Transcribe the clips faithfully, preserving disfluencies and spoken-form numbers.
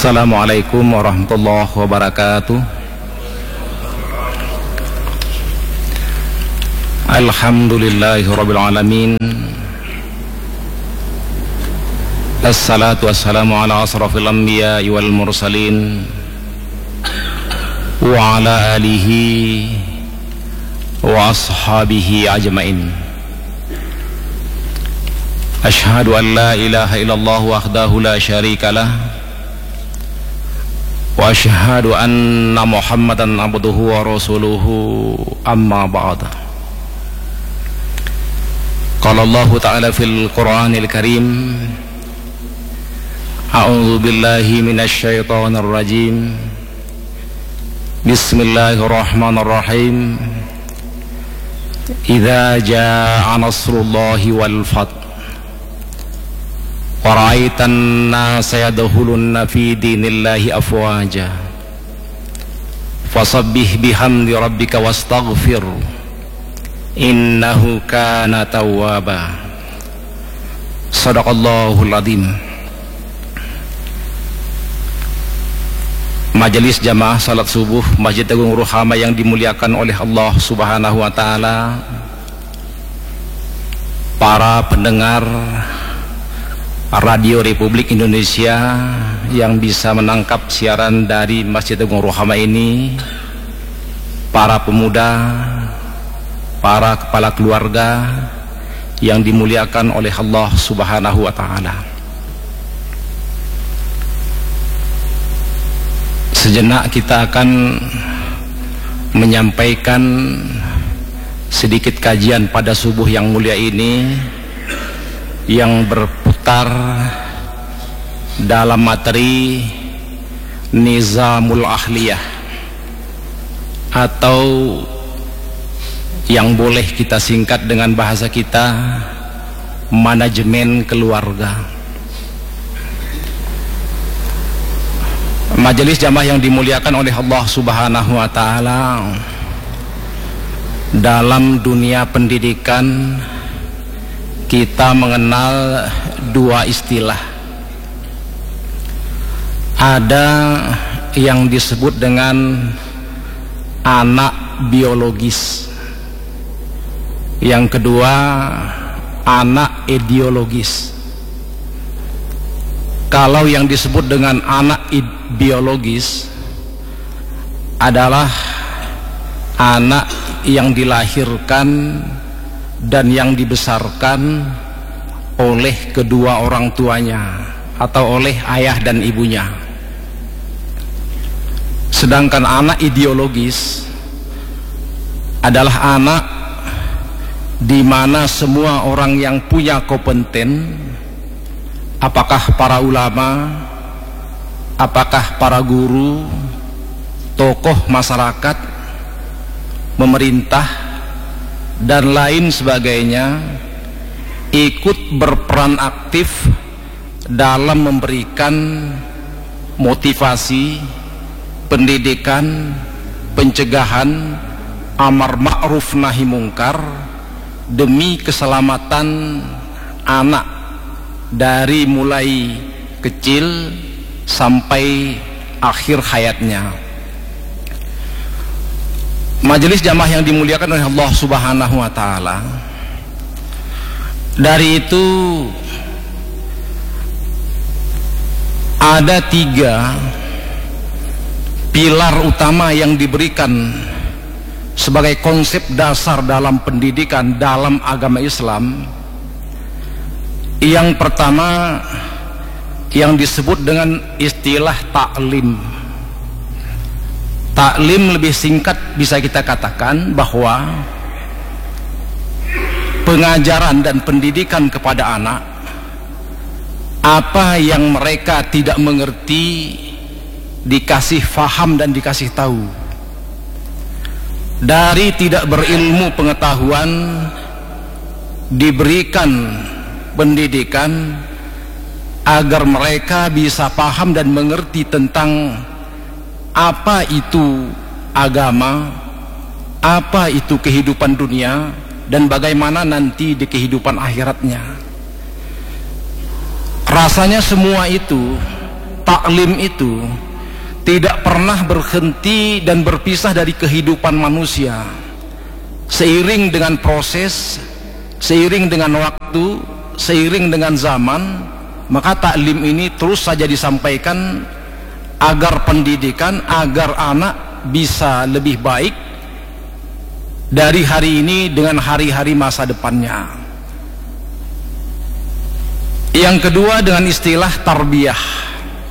Assalamualaikum warahmatullahi wabarakatuh. Alhamdulillahirabbil alamin. Assalatu wassalamu ala asrafil anbiya'i wal mursalin wa ala alihi wa ashabihi ajmain. Ashhadu an la ilaha illallah wahdahu la syarikalah wa ashhadu anna Muhammadan abduhu wa rasuluhu, amma ba'd. Qala Allah ta'ala fil Qur'anil Karim, a'udzu billahi minasy syaithanir rajim. Bismillahirrahmanirrahim. Idza jaa'a nasrullahi wal fath wa ra'aitan nasa yadkhuluna fi dinillahi afwaja fasabbih bihamdi rabbika wastaghfir innahu kana tawwaba. Shadaqallahul adzim. Majelis jamaah salat subuh Masjid Agung Ruhama yang dimuliakan oleh Allah Subhanahu wa taala, para pendengar Radio Republik Indonesia yang bisa menangkap siaran dari Masjid Agung Ruhama ini, para pemuda, para kepala keluarga yang dimuliakan oleh Allah Subhanahu wa taala. Sejenak kita akan menyampaikan sedikit kajian pada subuh yang mulia ini yang berputar dalam materi Nizamul Ahliyah, atau yang boleh kita singkat dengan bahasa kita manajemen keluarga. Majelis jamaah yang dimuliakan oleh Allah Subhanahu wa taala, dalam dunia pendidikan kita mengenal dua istilah. Ada yang disebut dengan anak biologis, yang kedua anak ideologis. Kalau yang disebut dengan anak biologis adalah anak yang dilahirkan dan yang dibesarkan oleh kedua orang tuanya atau oleh ayah dan ibunya. Sedangkan anak ideologis adalah anak di mana semua orang yang punya kompeten, apakah para ulama, apakah para guru, tokoh masyarakat, pemerintah dan lain sebagainya, ikut berperan aktif dalam memberikan motivasi, pendidikan, pencegahan, amar ma'ruf nahi mungkar demi keselamatan anak dari mulai kecil sampai akhir hayatnya. Majelis jamaah yang dimuliakan oleh Allah Subhanahu wa taala, dari itu ada tiga pilar utama yang diberikan sebagai konsep dasar dalam pendidikan dalam agama Islam. Yang pertama yang disebut dengan istilah taklim. Taklim lebih singkat bisa kita katakan bahwa pengajaran dan pendidikan kepada anak, apa yang mereka tidak mengerti dikasih faham dan dikasih tahu. Dari tidak berilmu pengetahuan diberikan pendidikan agar mereka bisa paham dan mengerti tentang apa itu agama, apa itu kehidupan dunia, dan bagaimana nanti di kehidupan akhiratnya. Rasanya semua itu tak taklim itu tidak pernah berhenti dan berpisah dari kehidupan manusia. Seiring dengan proses, seiring dengan waktu, seiring dengan zaman, maka taklim ini terus saja disampaikan agar pendidikan, agar anak bisa lebih baik dari hari ini dengan hari-hari masa depannya. Yang kedua, dengan istilah tarbiyah.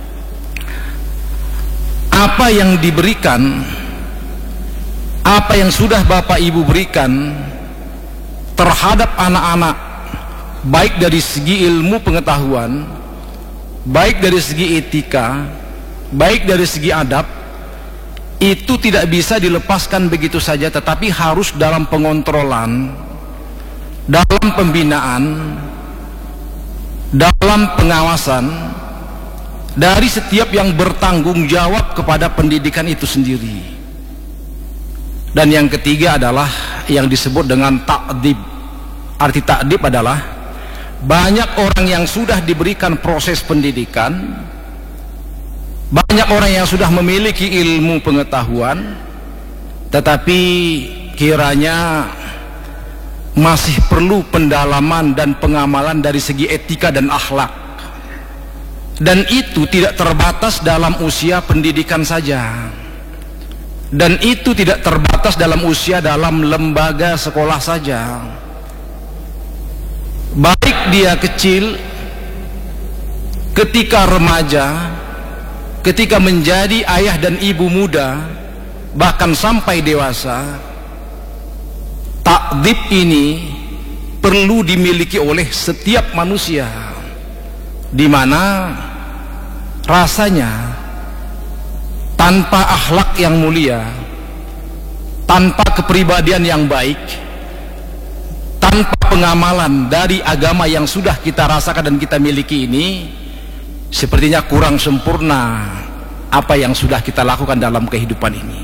Apa yang diberikan, apa yang sudah Bapak Ibu berikan terhadap anak-anak, baik dari segi ilmu pengetahuan, baik dari segi etika, baik dari segi adab, itu tidak bisa dilepaskan begitu saja, tetapi harus dalam pengontrolan, dalam pembinaan, dalam pengawasan dari setiap yang bertanggung jawab kepada pendidikan itu sendiri. Dan yang ketiga adalah yang disebut dengan ta'dib. Arti ta'dib adalah banyak orang yang sudah diberikan proses pendidikan, banyak orang yang sudah memiliki ilmu pengetahuan, tetapi kiranya masih perlu pendalaman dan pengamalan dari segi etika dan akhlak. Dan itu tidak terbatas dalam usia pendidikan saja, dan itu tidak terbatas dalam usia dalam lembaga sekolah saja. Baik dia kecil, ketika remaja, ketika menjadi ayah dan ibu muda, bahkan sampai dewasa, takdib ini perlu dimiliki oleh setiap manusia, di mana rasanya tanpa akhlak yang mulia, tanpa kepribadian yang baik, tanpa pengamalan dari agama yang sudah kita rasakan dan kita miliki ini, sepertinya kurang sempurna apa yang sudah kita lakukan dalam kehidupan ini.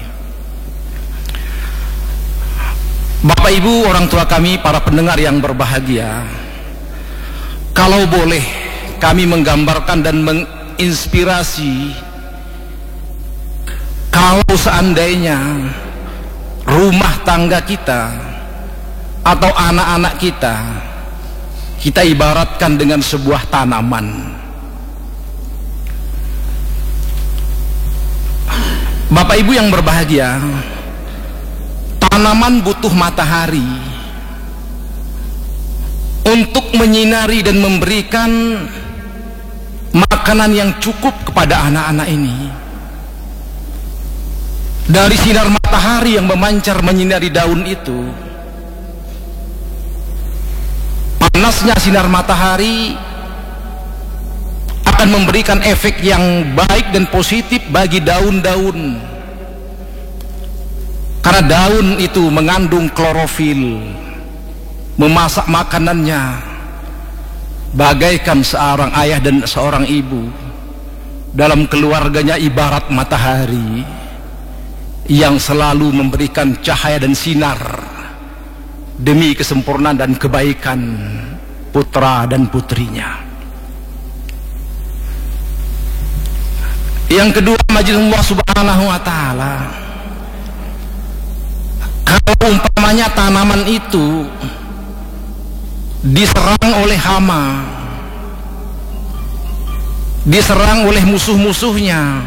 Bapak Ibu, orang tua kami, para pendengar yang berbahagia, kalau boleh kami menggambarkan dan menginspirasi, kalau seandainya rumah tangga kita atau anak-anak kita, kita ibaratkan dengan sebuah tanaman. Bapak Ibu yang berbahagia, tanaman butuh matahari untuk menyinari dan memberikan makanan yang cukup kepada anak-anak ini. Dari sinar matahari yang memancar menyinari daun itu, panasnya sinar matahari akan memberikan efek yang baik dan positif bagi daun-daun, karena daun itu mengandung klorofil, memasak makanannya bagaikan seorang ayah dan seorang ibu dalam keluarganya, ibarat matahari yang selalu memberikan cahaya dan sinar demi kesempurnaan dan kebaikan putra dan putrinya. Yang kedua, majelis Allah Subhanahu wa ta'ala, kalau umpamanya tanaman itu diserang oleh hama, diserang oleh musuh-musuhnya,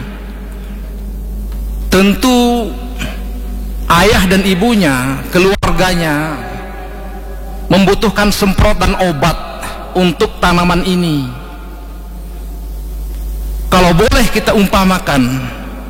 tentu ayah dan ibunya, keluarganya membutuhkan semprotan obat untuk tanaman ini. Kalau boleh kita umpamakan,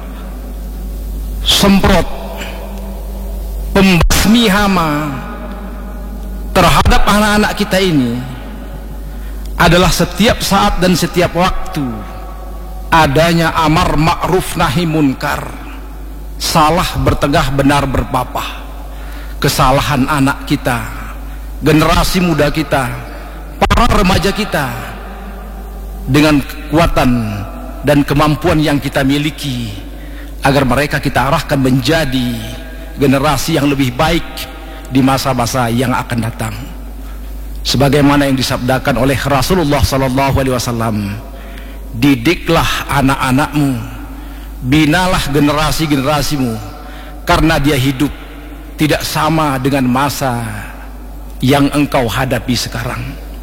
semprot pembasmi hama terhadap anak-anak kita ini adalah setiap saat dan setiap waktu adanya amar ma'ruf nahi munkar, salah bertegah, benar berpapah. Kesalahan anak kita, generasi muda kita, para remaja kita, dengan kekuatan dan kemampuan yang kita miliki, agar mereka kita arahkan menjadi generasi yang lebih baik di masa-masa yang akan datang. Sebagaimana yang disabdakan oleh Rasulullah sallallahu alaihi wasallam, didiklah anak-anakmu, binalah generasi-generasimu, karena dia hidup tidak sama dengan masa yang engkau hadapi sekarang.